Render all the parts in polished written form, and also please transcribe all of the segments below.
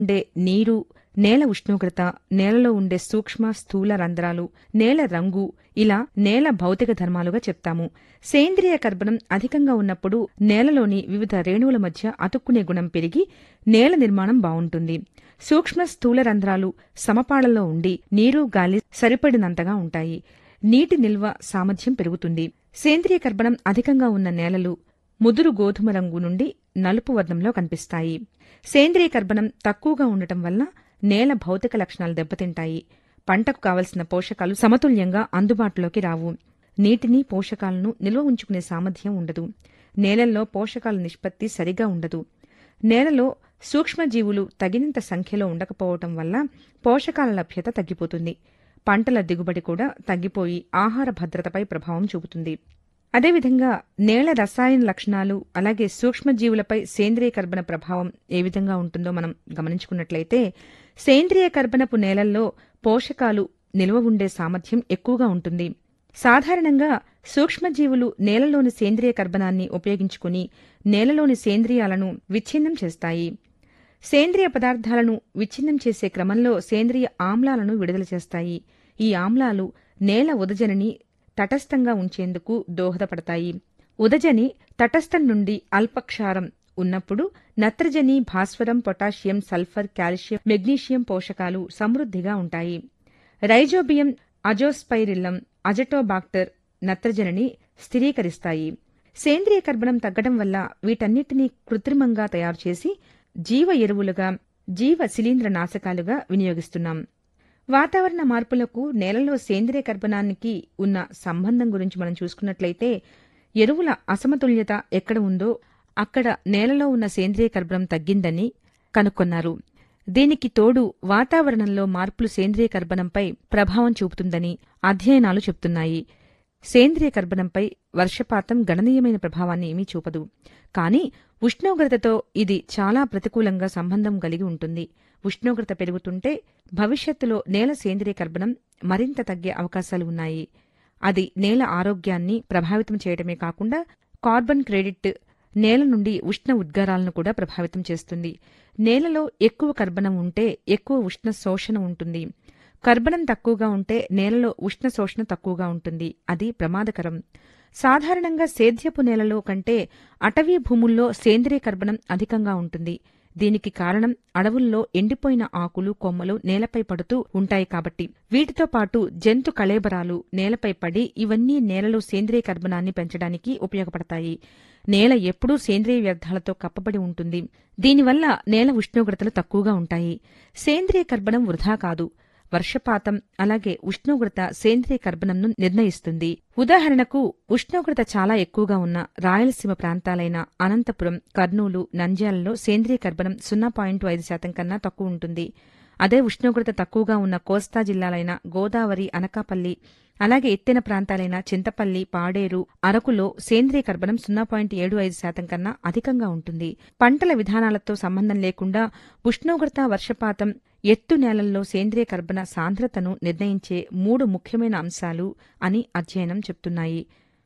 ఉండే నీరు, నేల ఉష్ణోగ్రత, నేలలో ఉండే సూక్ష్మ స్థూల రంధ్రాలు, నేల రంగు ఇలా నేల భౌతిక ధర్మాలుగా చెప్తాము. సేంద్రియ కర్బనం అధికంగా ఉన్నప్పుడు నేలలోని వివిధ రేణువుల మధ్య అతుక్కునే గుణం పెరిగి నేల నిర్మాణం బావుంటుంది. సూక్ష్మ స్థూల రంధ్రాలు సమపాళల్లో ఉండి నీరు, గాలి సరిపడినంతగా ఉంటాయి. నీటి నిల్వ సామర్థ్యం పెరుగుతుంది. సేంద్రియ కర్బనం అధికంగా ఉన్న నేలలు ముదురు గోధుమ రంగు నుండి నలుపు వర్ణంలో కనిపిస్తాయి. సేంద్రియ కర్బనం తక్కువగా ఉండటం వల్ల నేల భౌతిక లక్షణాలు దెబ్బతింటాయి. పంటకు కావలసిన పోషకాలు సమతుల్యంగా అందుబాటులోకి రావు. నీటిని, పోషకాలను నిల్వ ఉంచుకునే సామర్థ్యం ఉండదు. నేలల్లో పోషకాల నిష్పత్తి సరిగా ఉండదు. నేలలో సూక్ష్మజీవులు తగినంత సంఖ్యలో ఉండకపోవటం వల్ల పోషకాల లభ్యత తగ్గిపోతుంది. పంటల దిగుబడి కూడా తగ్గిపోయి ఆహార భద్రతపై ప్రభావం చూపుతుంది. అదేవిధంగా నేల రసాయన లక్షణాలు అలాగే సూక్ష్మజీవులపై సేంద్రియ కర్బన ప్రభావం ఏ విధంగా ఉంటుందో మనం గమనించుకున్నట్లయితే, సేంద్రియ కర్బనపు నేలల్లో పోషకాలు నిల్వ ఉండే సామర్థ్యం ఎక్కువగా ఉంటుంది. సాధారణంగా సూక్ష్మజీవులు నేలలోని సేంద్రియ కర్బనాన్ని ఉపయోగించుకుని నేలలోని సేంద్రియాలను విచ్ఛిన్నం చేస్తాయి. సేంద్రియ పదార్థాలను విచ్ఛిన్నం చేసే క్రమంలో సేంద్రియ ఆమ్లాలను విడుదల చేస్తాయి. ఈ ఆమ్లాలు నేల ఉదజనిని తటస్థంగా ఉంచేందుకు దోహదపడతాయి. ఉదజని తటస్థం నుండి అల్పక్షారం ఉన్నప్పుడు నత్రజని, భాస్వరం, పొటాషియం, సల్ఫర్, కాల్షియం, మెగ్నీషియం పోషకాలు సమృద్ధిగా ఉంటాయి. రైజోబియం, అజోస్పైరిల్లం, అజటోబాక్టర్ నత్రజనిని స్థిరీకరిస్తాయి. సేంద్రియ కర్బనం తగ్గడం వల్ల వీటన్నిటినీ కృత్రిమంగా తయారుచేసి జీవ ఎరువులుగా, జీవ శిలీంద్ర నాశకాలుగా వినియోగిస్తున్నాం. వాతావరణ మార్పులకు నేలలో సేంద్రియ కర్బనానికి ఉన్న సంబంధం గురించి మనం చూసుకున్నట్లయితే, ఎరువుల అసమతుల్యత ఎక్కడ ఉందో అక్కడ నేలలో ఉన్న సేంద్రియ కర్బనం తగ్గిందని కనుక్కొన్నారు. దీనికి తోడు వాతావరణంలో మార్పులు సేంద్రియ కర్బనంపై ప్రభావం చూపుతుందని అధ్యయనాలు చెప్తున్నాయి. సేంద్రియ కర్బనంపై వర్షపాతం గణనీయమైన ప్రభావాన్ని ఏమీ చూపదు. కానీ ఉష్ణోగ్రతతో ఇది చాలా ప్రతికూలంగా సంబంధం కలిగి ఉంటుంది. ఉష్ణోగ్రత పెరుగుతుంటే భవిష్యత్తులో నేల సేంద్రియ కర్బనం మరింత తగ్గే అవకాశాలు ఉన్నాయి. అది నేల ఆరోగ్యాన్ని ప్రభావితం చేయడమే కాకుండా కార్బన్ క్రెడిట్ నేల నుండి ఉష్ణ ఉద్గారాలను కూడా ప్రభావితం చేస్తుంది. నేలలో ఎక్కువ కర్బనం ఉంటే ఎక్కువ ఉష్ణ శోషణ ఉంటుంది. కర్బనం తక్కువగా ఉంటే నేలలో ఉష్ణ శోషణ తక్కువగా ఉంటుంది. అది ప్రమాదకరం. సాధారణంగా సేద్యపు నేలలో కంటే అటవీ భూముల్లో సేంద్రియ కర్బనం అధికంగా ఉంటుంది. దీనికి కారణం అడవుల్లో ఎండిపోయిన ఆకులు, కొమ్మలు నేలపై పడుతూ ఉంటాయి కాబట్టి. వీటితో పాటు జంతు కళేబరాలు నేలపై పడి ఇవన్నీ నేలలో సేంద్రియ కర్బనాన్ని పెంచడానికి ఉపయోగపడతాయి. నేల ఎప్పుడూ సేంద్రియ వ్యర్థాలతో కప్పబడి ఉంటుంది. దీనివల్ల నేల ఉష్ణోగ్రతలు తక్కువగా ఉంటాయి. సేంద్రియ కర్బనం వృధా కాదు. వర్షపాతం అలాగే ఉష్ణోగ్రత సేంద్రియ కర్బనంను నిర్ణయిస్తుంది. ఉదాహరణకు ఉష్ణోగ్రత చాలా ఎక్కువగా ఉన్న రాయలసీమ ప్రాంతాలైన అనంతపురం, కర్నూలు, నంద్యాలలో సేంద్రియ కర్బనం 0.5% కన్నా తక్కువ ఉంటుంది. అదే ఉష్ణోగ్రత తక్కువగా ఉన్న కోస్తా జిల్లాలైన గోదావరి, అనకాపల్లి అలాగే ఎత్తైన ప్రాంతాలైన చింతపల్లి, పాడేరు, అరకులో సేంద్రియ కర్బనం 0.75% కన్నా అధికంగా ఉంటుంది. పంటల విధానాలతో సంబంధం లేకుండా ఉష్ణోగ్రత, వర్షపాతం, ఎత్తు నేలల్లో సేంద్రియ కర్బన సాంద్రతను నిర్ణయించే 3 ముఖ్యమైన అంశాలు అని అధ్యయనం చెప్తున్నాయి.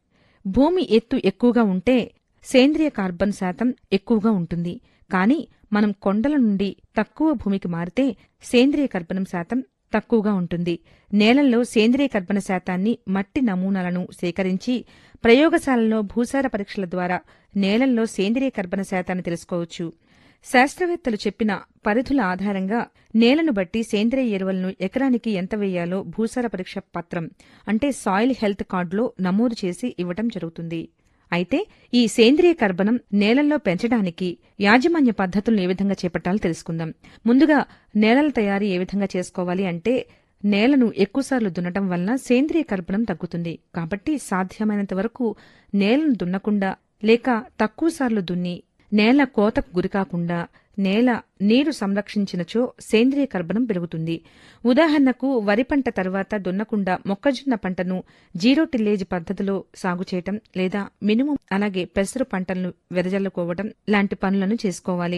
భూమి ఎత్తు ఎక్కువగా ఉంటే సేంద్రియ కార్బన్ శాతం ఎక్కువగా ఉంటుంది. కానీ మనం కొండల నుండి తక్కువ భూమికి మారితే సేంద్రియ కర్బనం శాతం తక్కువగా ఉంటుంది. నేలల్లో సేంద్రియ కర్బన శాతాన్ని మట్టి నమూనాలను సేకరించి ప్రయోగశాలలో భూసార పరీక్షల ద్వారా నేలల్లో సేంద్రియ కర్బన శాతాన్ని తెలుసుకోవచ్చు. శాస్త్రవేత్తలు చెప్పిన పరిధుల ఆధారంగా నేలను బట్టి సేంద్రియ ఎరువులను ఎకరానికి ఎంత వేయాలో భూసార పరీక్ష పత్రం అంటే సాయిల్ హెల్త్ కార్డులో నమోదు చేసి ఇవ్వటం జరుగుతుంది. అయితే ఈ సేంద్రియ కర్బనం నేలల్లో పెంచడానికి యాజమాన్య పద్ధతులను ఏ విధంగా చేపట్టాలో తెలుసుకుందాం. ముందుగా నేలల తయారీ ఏ విధంగా చేసుకోవాలి అంటే, నేలను ఎక్కువసార్లు దున్నటం వలన సేంద్రియ కర్బనం తగ్గుతుంది. కాబట్టి సాధ్యమైనంత వరకు నేలను దున్నకుండా లేక తక్కువసార్లు దున్ని నేల కోతకు గురికాకుండా నేల నీరు సంరక్షించినచో సేంద్రియ కర్బనం పెరుగుతుంది. ఉదాహరణకు వరి పంట తర్వాత దున్నకుండా మొక్కజొన్న పంటను జీరో టిల్లేజ్ పద్ధతిలో సాగు చేయటం లేదా మినుము అలాగే పెసరు పంటలను వెదజల్లుకోవడం లాంటి పనులను చేసుకోవాలి.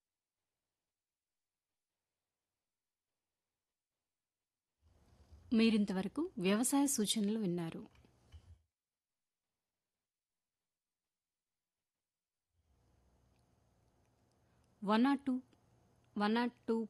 మీరింతవరకు వ్యవసాయ సూచనలు విన్నారు. 102